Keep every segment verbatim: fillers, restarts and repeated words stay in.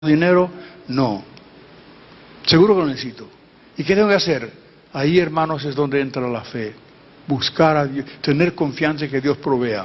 dinero? No. Seguro que lo necesito. ¿Y qué tengo que hacer? Ahí, hermanos, es donde entra la fe. Buscar a Dios, tener confianza en que Dios provea.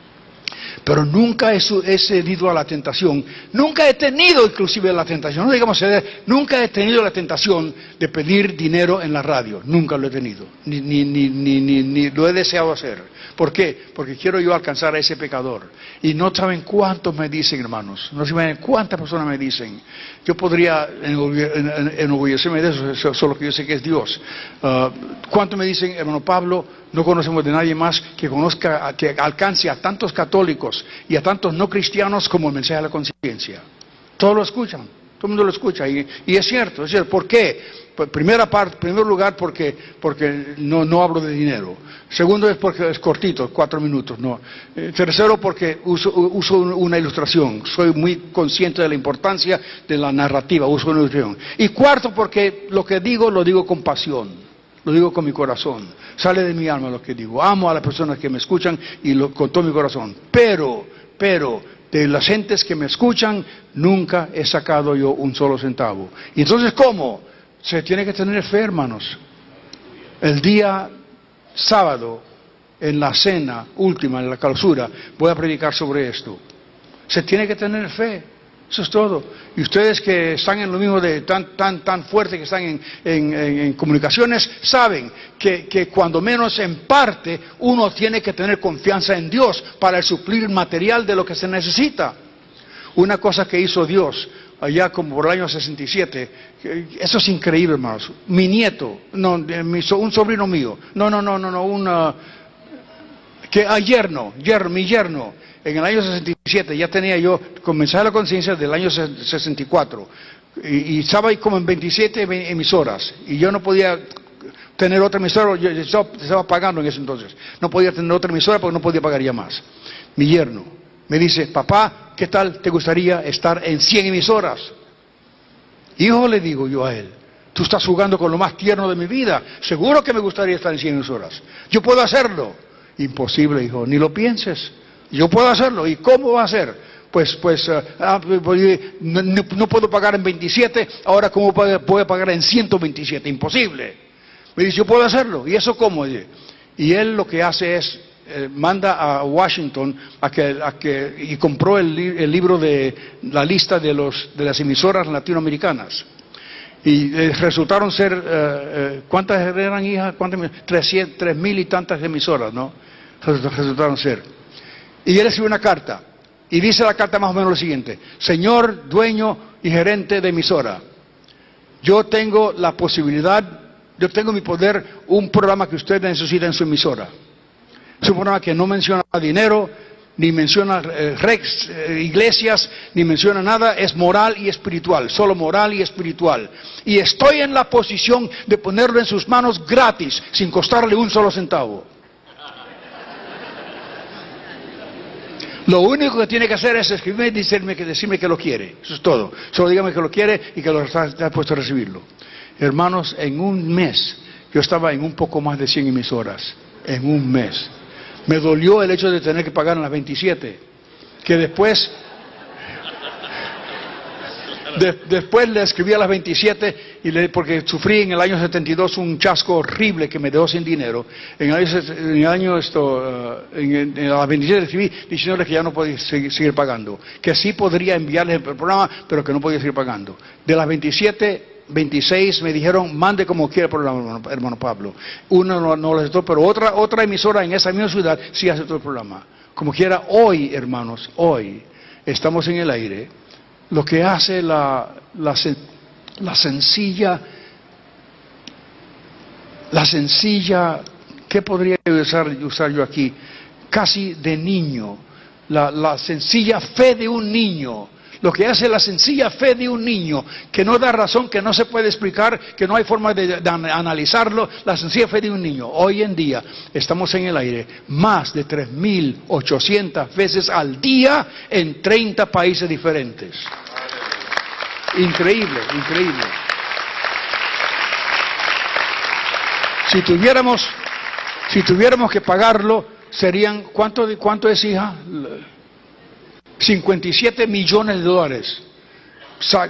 Pero nunca he, he cedido a la tentación, nunca he tenido inclusive la tentación, no digamos ceder, nunca he tenido la tentación de pedir dinero en la radio, nunca lo he tenido, ni, ni, ni, ni, ni, ni lo he deseado hacer. ¿Por qué? Porque quiero yo alcanzar a ese pecador. Y no saben cuántos me dicen, hermanos, no saben cuántas personas me dicen. Yo podría enorgullecerme de eso, solo que yo sé que es Dios. Uh, ¿Cuántos me dicen, hermano Pablo, no conocemos de nadie más que conozca, que alcance a tantos católicos y a tantos no cristianos como el mensaje de la conciencia? Todos lo escuchan, todo el mundo lo escucha, y, y es cierto, es cierto. ¿Por qué? Primera parte, primer lugar, porque, porque no, no hablo de dinero. Segundo es porque es cortito, cuatro minutos, no. Eh, tercero, porque uso, uso una ilustración. Soy muy consciente de la importancia de la narrativa, uso una ilustración. Y cuarto, porque lo que digo, lo digo con pasión. Lo digo con mi corazón. Sale de mi alma lo que digo. Amo a las personas que me escuchan y lo, con todo mi corazón. Pero, pero, de las gentes que me escuchan, nunca he sacado yo un solo centavo. Y entonces, ¿cómo? Se tiene que tener fe, hermanos. El día sábado, en la cena última, en la clausura, voy a predicar sobre esto. Se tiene que tener fe. Eso es todo. Y ustedes que están en lo mismo de tan tan tan fuerte que están en, en, en, en comunicaciones, saben que, que cuando menos en parte uno tiene que tener confianza en Dios para el suplir material de lo que se necesita. Una cosa que hizo Dios allá como por el año sesenta y siete, eso es increíble, hermanos. Mi nieto, no, mi, un sobrino mío, no, no, no, no, no, una, que a yerno, yerno, mi yerno, en el año sesenta y siete ya tenía yo, comencé la conciencia del año sesenta y cuatro, y, y estaba ahí como en veintisiete emisoras, y yo no podía tener otra emisora, yo estaba, estaba pagando en ese entonces, no podía tener otra emisora porque no podía pagar ya más. Mi yerno me dice, papá, ¿qué tal te gustaría estar en cien emisoras? Hijo, le digo yo a él, tú estás jugando con lo más tierno de mi vida, seguro que me gustaría estar en cien emisoras. Yo puedo hacerlo. Imposible, hijo, ni lo pienses. Yo puedo hacerlo. ¿Y cómo va a ser? Pues, pues, uh, no, no puedo pagar en veintisiete, ahora ¿cómo puedo pagar en ciento veintisiete? Imposible. Me dice, yo puedo hacerlo. ¿Y eso cómo? Y él lo que hace es, eh, manda a Washington a que, a que, y compró el, el libro de la lista de, los, de las emisoras latinoamericanas. Y eh, resultaron ser, eh, eh, ¿cuántas eran, hijas? ¿Cuántas? trescientas, tres mil y tantas emisoras, ¿no? Resultaron ser. Y él escribe una carta, y dice la carta más o menos lo siguiente: señor dueño y gerente de emisora, yo tengo la posibilidad, yo tengo en mi poder un programa que usted necesita en su emisora. Es un programa que no menciona dinero, ni menciona eh, rex, eh, iglesias, ni menciona nada, es moral y espiritual, solo moral y espiritual. Y estoy en la posición de ponerlo en sus manos gratis, sin costarle un solo centavo. Lo único que tiene que hacer es escribirme y decirme que, decirme que lo quiere. Eso es todo. Solo dígame que lo quiere y que lo está, está puesto a recibirlo. Hermanos, en un mes, yo estaba en un poco más de cien emisoras. En un mes. Me dolió el hecho de tener que pagar en las veintisiete. Que después... De, después le escribí a las veintisiete, y le, porque sufrí en el año setenta y dos un chasco horrible que me dejó sin dinero. En el año, en el año esto, uh, en, en las veintisiete le escribí diciéndole que ya no podía seguir, seguir pagando. Que sí podría enviarles el programa, pero que no podía seguir pagando. De las veintisiete, veintiséis me dijeron, mande como quiera el programa, hermano, hermano Pablo. Uno no, no lo aceptó, pero otra, otra emisora en esa misma ciudad sí aceptó el programa. Como quiera, hoy, hermanos, hoy estamos en el aire. Lo que hace la, la, la sencilla, la sencilla, ¿qué podría usar, usar yo aquí? Casi de niño, la, la sencilla fe de un niño. Lo que hace la sencilla fe de un niño, que no da razón, que no se puede explicar, que no hay forma de, de analizarlo, la sencilla fe de un niño. Hoy en día estamos en el aire más de tres mil ochocientas veces al día en treinta países diferentes. Increíble, increíble. Si tuviéramos, si tuviéramos que pagarlo, serían, ¿cuánto, cuánto es, hija? cincuenta y siete millones de dólares. Sa-